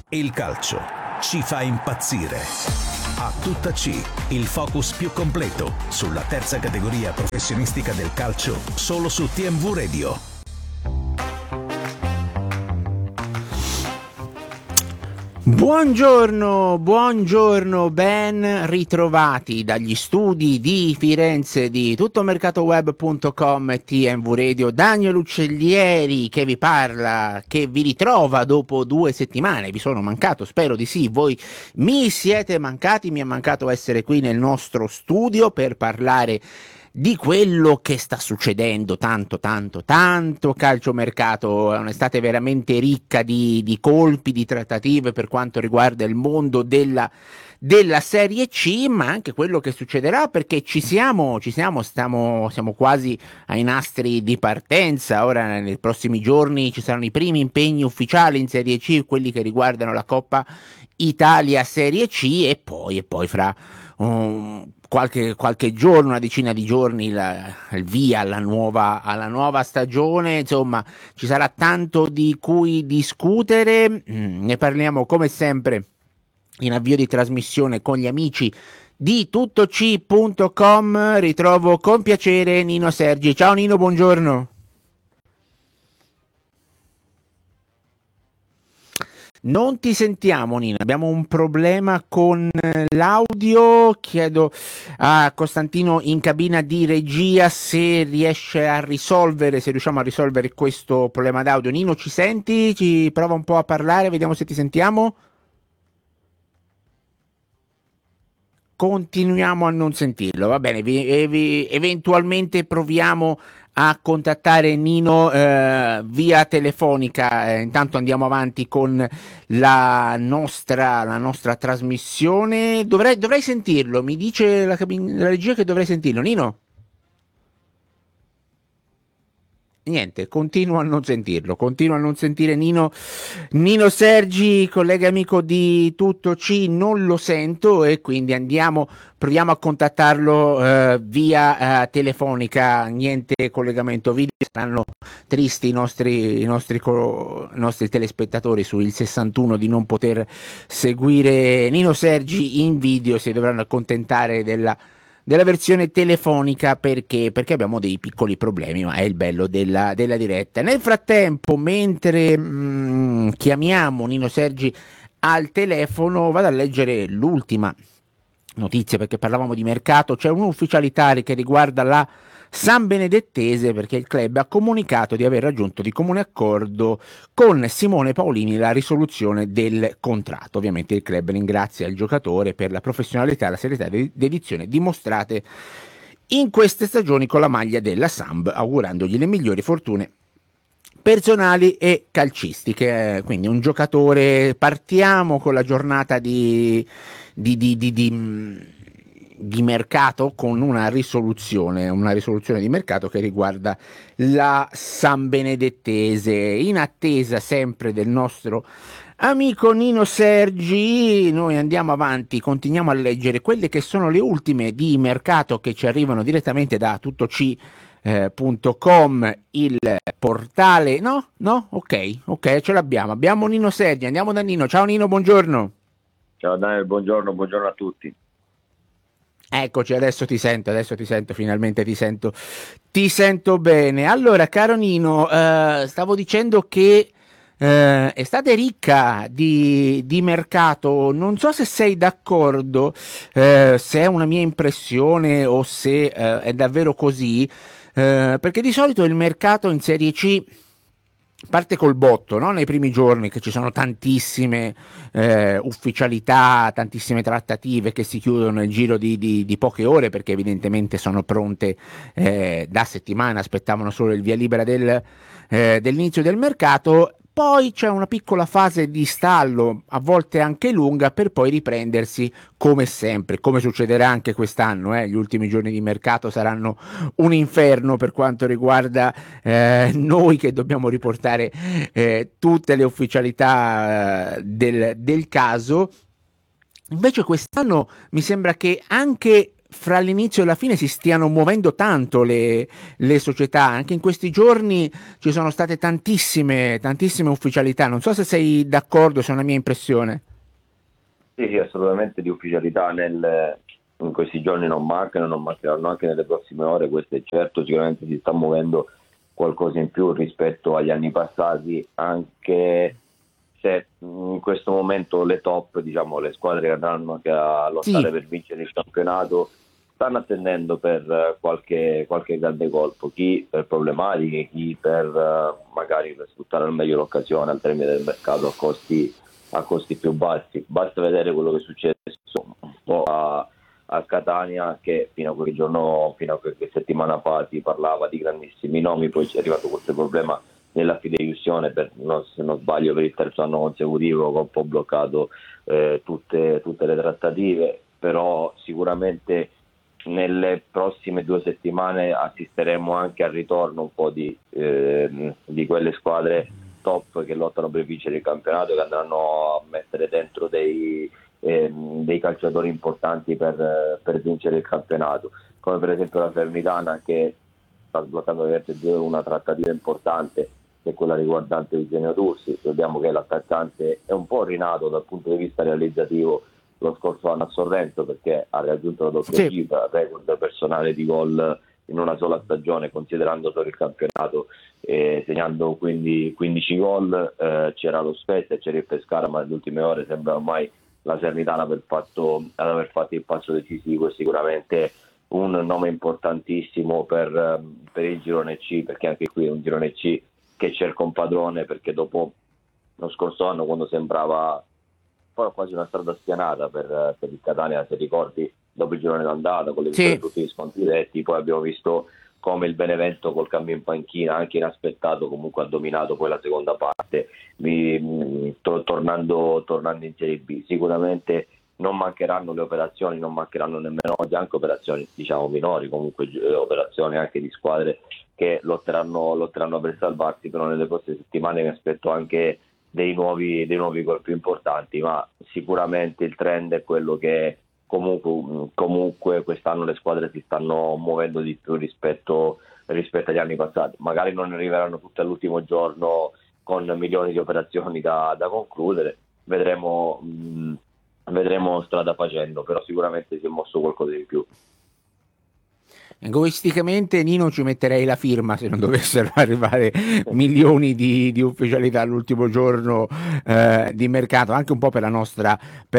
Il calcio ci fa impazzire. A tutta C, il focus più completo sulla terza categoria professionistica del calcio, solo su TMV Radio. Buongiorno, ben ritrovati dagli studi di Firenze di tuttomercatoweb.com e TMV Radio. Daniel Uccellieri che vi parla, che vi ritrova dopo 2 settimane. Vi sono mancato? Spero di sì. Voi mi siete mancati, mi è mancato essere qui nel nostro studio per parlare di quello che sta succedendo. Tanto calciomercato, è un'estate veramente ricca di colpi, di trattative per quanto riguarda il mondo della Serie C, ma anche quello che succederà, perché siamo quasi ai nastri di partenza. Ora nei prossimi giorni ci saranno i primi impegni ufficiali in Serie C, quelli che riguardano la Coppa Italia Serie C, e poi fra qualche giorno, una decina di giorni, il via alla nuova stagione. Insomma, ci sarà tanto di cui discutere. Ne parliamo come sempre in avvio di trasmissione con gli amici di tuttoc.com. Ritrovo con piacere Nino Sergi. Ciao Nino, buongiorno. Non ti sentiamo Nino, abbiamo un problema con l'audio. Chiedo a Costantino in cabina di regia se riusciamo a risolvere questo problema d'audio. Nino, ci senti? Ci prova un po' a parlare, vediamo se ti sentiamo. Continuiamo a non sentirlo, va bene, eventualmente proviamo a contattare Nino via telefonica. Intanto andiamo avanti con la nostra trasmissione. Dovrei sentirlo, mi dice la regia che dovrei sentirlo. Nino? Niente, continuo a non sentire Nino Sergi, collega amico di Tutto C, non lo sento, e quindi proviamo a contattarlo via telefonica. Niente collegamento video. Saranno tristi i nostri telespettatori sul 61 di non poter seguire Nino Sergi in video. Si dovranno accontentare della versione telefonica perché abbiamo dei piccoli problemi, ma è il bello della diretta. Nel frattempo, mentre chiamiamo Nino Sergi al telefono, vado a leggere l'ultima notizia, perché parlavamo di mercato. C'è un'ufficialità che riguarda la San Benedettese, perché il club ha comunicato di aver raggiunto di comune accordo con Simone Paolini la risoluzione del contratto. Ovviamente il club ringrazia il giocatore per la professionalità e la serietà dedizione dimostrate in queste stagioni con la maglia della Samb, augurandogli le migliori fortune personali e calcistiche. Quindi un giocatore, partiamo con la giornata di mercato con una risoluzione di mercato che riguarda la San Benedettese, in attesa sempre del nostro amico Nino Sergi. Noi andiamo avanti, continuiamo a leggere quelle che sono le ultime di mercato che ci arrivano direttamente da tuttoc.com, il portale. No, ok, ce l'abbiamo, abbiamo Nino Sergi, andiamo da Nino. Ciao Nino, buongiorno. Ciao Daniel, buongiorno a tutti. Eccoci, adesso ti sento, finalmente ti sento bene. Allora, caro Nino, stavo dicendo che estate ricca di mercato. Non so se sei d'accordo, se è una mia impressione o se è davvero così, perché di solito il mercato in Serie C parte col botto, no? Nei primi giorni, che ci sono tantissime ufficialità, tantissime trattative che si chiudono nel giro di poche ore, perché evidentemente sono pronte da settimane, aspettavano solo il via libera dell'inizio del mercato. Poi c'è una piccola fase di stallo, a volte anche lunga, per poi riprendersi come sempre, come succederà anche quest'anno. Gli ultimi giorni di mercato saranno un inferno per quanto riguarda noi che dobbiamo riportare tutte le ufficialità del caso. Invece quest'anno mi sembra che anche fra l'inizio e la fine si stiano muovendo tanto le società. Anche in questi giorni ci sono state tantissime ufficialità. Non so se sei d'accordo, se è una mia impressione. Sì, sì, assolutamente di ufficialità in questi giorni non mancano, non mancheranno anche nelle prossime ore, questo è certo. Sicuramente si sta muovendo qualcosa in più rispetto agli anni passati, anche se in questo momento le top, diciamo le squadre che andranno anche a lottare Sì, per vincere il campionato, stanno attendendo per qualche grande colpo, chi per problematiche, chi per magari per sfruttare al meglio l'occasione al termine del mercato a costi più bassi. Basta vedere quello che è successo un po' a Catania, che fino a qualche settimana fa si parlava di grandissimi nomi, poi c'è arrivato questo problema nella fideiussione, se non sbaglio per il terzo anno consecutivo, che ha un po' bloccato tutte le trattative. Però sicuramente nelle prossime 2 settimane assisteremo anche al ritorno un po' di quelle squadre top che lottano per vincere il campionato, che andranno a mettere dentro dei calciatori importanti per vincere il campionato, come per esempio la Salernitana, che sta sbloccando una trattativa importante, che è quella riguardante Eugenio Tursi. Ricordiamo che l'attaccante è un po' rinato dal punto di vista realizzativo lo scorso anno a Sorrento, perché ha raggiunto la doppia sì. cifra, record personale di gol in una sola stagione, considerando solo il campionato, segnando quindi 15 gol. C'era lo Spezia, c'era il Pescara, ma nelle ultime ore sembra ormai la Salernitana ad aver fatto il passo decisivo. E sicuramente un nome importantissimo per il girone C, perché anche qui è un girone C che cerca un padrone, perché dopo lo scorso anno, quando sembrava poi quasi una strada spianata per il Catania, se ricordi, dopo il girone d'andata con le vittorie Sì. tutti gli scontri diretti, poi abbiamo visto come il Benevento col cambio in panchina, anche inaspettato, comunque ha dominato poi la seconda parte, tornando in Serie B. Sicuramente non mancheranno le operazioni, non mancheranno nemmeno anche operazioni diciamo minori, comunque operazioni anche di squadre che lotteranno per salvarsi. Però nelle prossime settimane mi aspetto anche dei nuovi colpi importanti, ma sicuramente il trend è quello che comunque quest'anno le squadre si stanno muovendo di più rispetto agli anni passati. Magari non arriveranno tutte all'ultimo giorno con milioni di operazioni da concludere, vedremo strada facendo, però sicuramente si è mosso qualcosa di più. Egoisticamente, Nino, ci metterei la firma se non dovessero arrivare milioni di ufficialità all'ultimo giorno di mercato, anche un po' per la nostra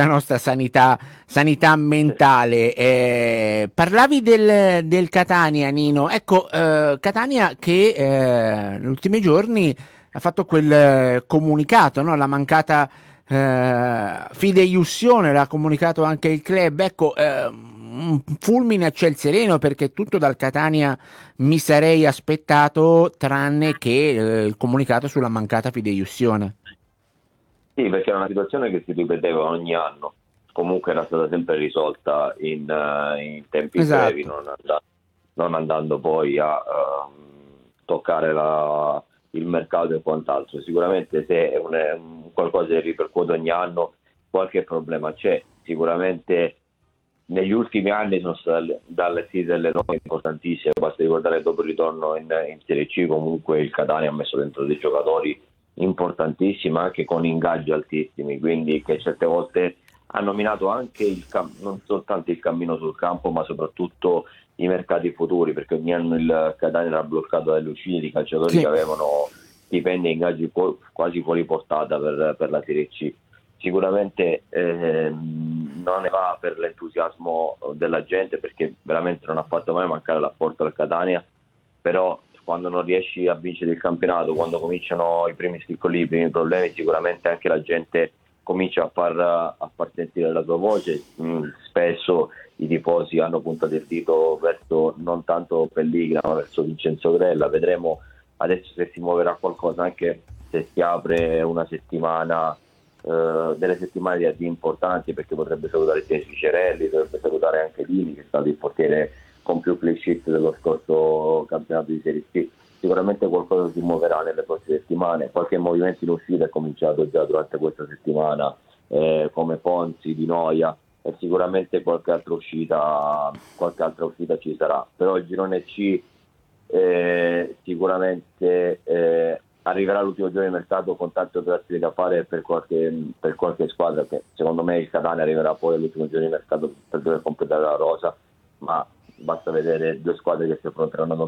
sanità mentale. Parlavi del Catania, Nino. Ecco, Catania che negli ultimi giorni ha fatto quel comunicato, no? La mancata fideiussione, l'ha comunicato anche il club. Ecco, un fulmine a ciel sereno, perché tutto dal Catania mi sarei aspettato, tranne che il comunicato sulla mancata fideiussione. Sì, perché era una situazione che si ripeteva ogni anno, comunque era stata sempre risolta in tempi brevi, Esatto. non andando poi a toccare il mercato e quant'altro. Sicuramente se è qualcosa che ripercuote ogni anno, qualche problema c'è. Sicuramente negli ultimi anni sono state dalle delle norme importantissime. Basta ricordare, dopo il ritorno in Serie C, comunque il Catania ha messo dentro dei giocatori importantissimi, anche con ingaggi altissimi, quindi che certe volte hanno minato anche non soltanto il cammino sul campo, ma soprattutto i mercati futuri, perché ogni anno il Catania era bloccato dalle uscite di calciatori Sì. che avevano stipendi e ingaggi quasi fuori portata per la Serie C. Sicuramente non ne va per l'entusiasmo della gente, perché veramente non ha fatto mai mancare l'apporto al Catania, però quando non riesci a vincere il campionato, quando cominciano i primi scricoli, i primi problemi, sicuramente anche la gente comincia a far sentire la sua voce. Spesso i tifosi hanno puntato il dito verso non tanto Pelligra ma verso Vincenzo Grella. Vedremo adesso se si muoverà qualcosa, anche se si apre una settimana, delle settimane di addio importanti, perché potrebbe salutare Ficerelli, potrebbe salutare anche Lini, che è stato il portiere con più clean sheet dello scorso campionato di Serie C. Sicuramente qualcosa si muoverà nelle prossime settimane, qualche movimento in uscita è cominciato già durante questa settimana, come Ponzi, Di Noia, e sicuramente qualche altra uscita ci sarà. Però il girone C sicuramente arriverà l'ultimo giorno di mercato con tante operazioni da fare per qualche squadra, che secondo me il Catania arriverà poi all'ultimo giorno di mercato per dover completare la rosa, ma basta vedere due squadre che si affronteranno